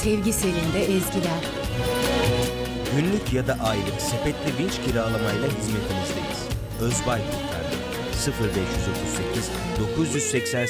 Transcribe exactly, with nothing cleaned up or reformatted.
Sevgi selinde ezgiler. Günlük ya da aylık sepetli vinç kiralamayla hizmetinizdeyiz. Özbay Kurtarma sıfır beş otuz sekiz dokuz yüz seksen